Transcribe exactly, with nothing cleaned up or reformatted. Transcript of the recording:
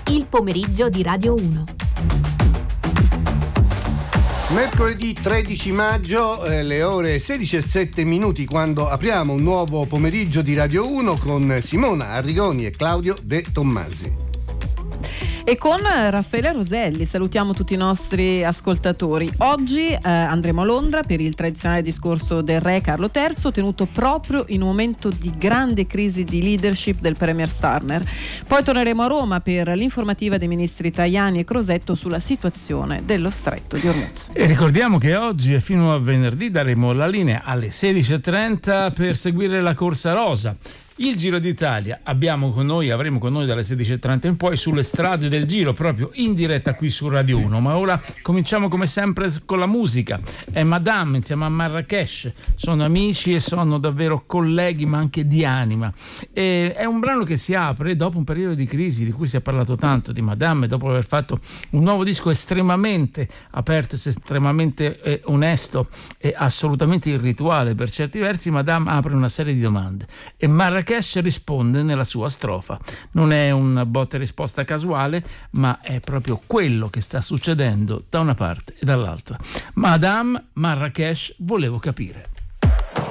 il pomeriggio di Radio uno. Mercoledì tredici maggio, eh, le ore sedici e sette minuti, quando apriamo un nuovo pomeriggio di Radio uno con Simona Arrigoni e Claudio De Tommasi. E con Raffaele Roselli salutiamo tutti i nostri ascoltatori. Oggi eh, andremo a Londra per il tradizionale discorso del re Carlo terzo, tenuto proprio in un momento di grande crisi di leadership del premier Starmer. Poi torneremo a Roma per l'informativa dei ministri Tajani e Crosetto sulla situazione dello stretto di Hormuz. E ricordiamo che oggi e fino a venerdì daremo la linea alle sedici e trenta per seguire la Corsa Rosa. Il Giro d'Italia abbiamo con noi, avremo con noi dalle sedici e trenta in poi sulle strade del Giro, proprio in diretta qui su Radio uno. Ma ora cominciamo come sempre con la musica. È Madame insieme a Marrakesh, sono amici e sono davvero colleghi, ma anche di anima. E è un brano che si apre dopo un periodo di crisi di cui si è parlato tanto di Madame, dopo aver fatto un nuovo disco estremamente aperto, estremamente eh, onesto e assolutamente irrituale per certi versi. Madame apre una serie di domande e Marrakesh Marrakesh risponde nella sua strofa. Non è una botta e risposta casuale, ma è proprio quello che sta succedendo da una parte e dall'altra. Madame, Marrakesh, volevo capire.